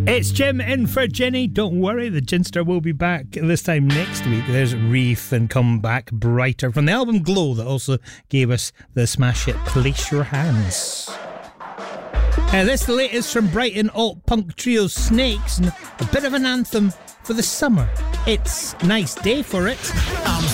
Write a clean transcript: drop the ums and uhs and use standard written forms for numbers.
It's Jim in for Jenny. Don't worry, the Ginster will be back this time next week. There's Reef and Come Back Brighter from the album Glow that also gave us the smash hit Place Your Hands. This is the latest from Brighton alt-punk trio Snakes, and a bit of an anthem for the summer. It's Nice Day for It. I'm